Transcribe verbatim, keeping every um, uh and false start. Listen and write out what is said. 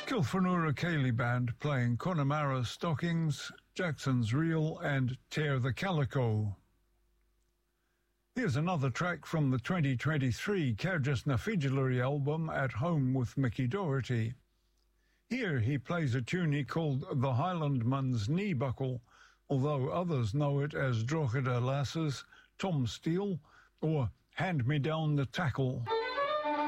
Kilfanura Ceilidh Band playing Connemara Stockings, Jackson's Reel and Tear the Calico. Here's another track from the twenty twenty-three Cairdeas na Figilary album At Home with Mickey Doherty. Here he plays a tune he called The Highlandman's Knee Buckle, although others know it as Drogheda Lasses, Tom Steele, or Hand Me Down the Tackle.